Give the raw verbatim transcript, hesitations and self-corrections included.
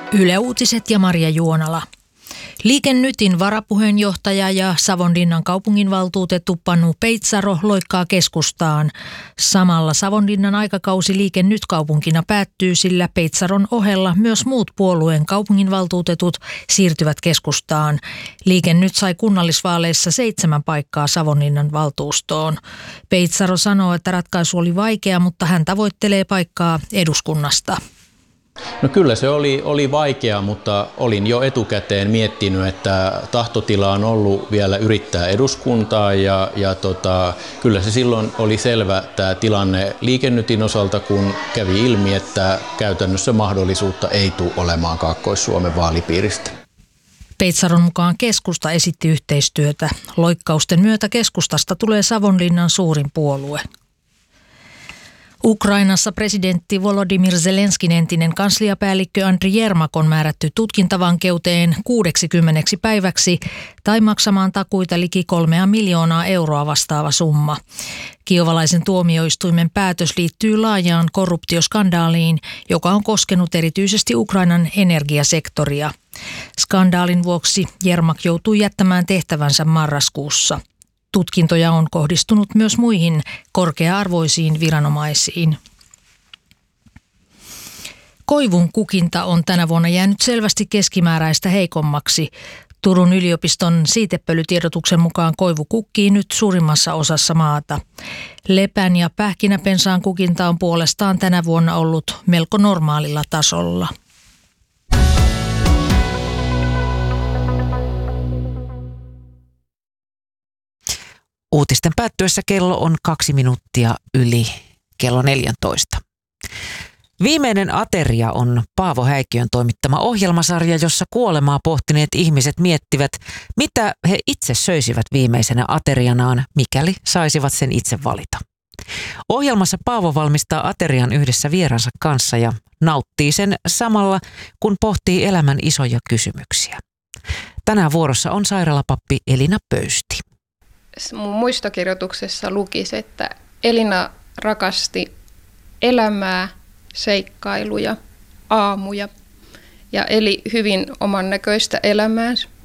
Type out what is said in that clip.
Yle Uutiset ja Maria Juonala. Liike Nytin varapuheenjohtaja ja Savonlinnan kaupunginvaltuutettu Panu Peitsaro loikkaa keskustaan. Samalla Savonlinnan aikakausi Liike Nyt kaupunkina päättyy, sillä Peitsaron ohella myös muut puolueen kaupunginvaltuutetut siirtyvät keskustaan. Liike Nyt sai kunnallisvaaleissa seitsemän paikkaa Savonlinnan valtuustoon. Peitsaro sanoo, että ratkaisu oli vaikea, mutta hän tavoittelee paikkaa eduskunnasta. No kyllä se oli, oli vaikea, mutta olin jo etukäteen miettinyt, että tahtotila on ollut vielä yrittää eduskuntaa ja, ja tota, kyllä se silloin oli selvä tämä tilanne Liike Nytin osalta, kun kävi ilmi, että käytännössä mahdollisuutta ei tule olemaan Kaakkois-Suomen vaalipiiristä. Peitsaron mukaan keskusta esitti yhteistyötä. Loikkausten myötä keskustasta tulee Savonlinnan suurin puolue. Ukrainassa presidentti Volodymyr Zelenskin entinen kansliapäällikkö Andriy Jermak on määrätty tutkintavankeuteen kuusikymmentä päiväksi tai maksamaan takuita liki kolmea miljoonaa euroa vastaava summa. Kiovalaisen tuomioistuimen päätös liittyy laajaan korruptioskandaaliin, joka on koskenut erityisesti Ukrainan energiasektoria. Skandaalin vuoksi Jermak joutui jättämään tehtävänsä marraskuussa. Tutkintoja on kohdistunut myös muihin korkea-arvoisiin viranomaisiin. Koivun kukinta on tänä vuonna jäänyt selvästi keskimääräistä heikommaksi. Turun yliopiston siitepölytiedotuksen mukaan koivu kukkii nyt suurimmassa osassa maata. Lepän ja pähkinäpensaan kukinta on puolestaan tänä vuonna ollut melko normaalilla tasolla. Uutisten päättyessä kello on kaksi minuuttia yli kello neljätoista. Viimeinen ateria on Paavo Häikkiön toimittama ohjelmasarja, jossa kuolemaa pohtineet ihmiset miettivät, mitä he itse söisivät viimeisenä aterianaan, mikäli saisivat sen itse valita. Ohjelmassa Paavo valmistaa aterian yhdessä vieransa kanssa ja nauttii sen samalla, kun pohtii elämän isoja kysymyksiä. Tänään vuorossa on sairaalapappi Elina Pöysti. Mun muistokirjoituksessa lukisi, että Elina rakasti elämää, seikkailuja, aamuja ja eli hyvin oman näköistä elämäänsä.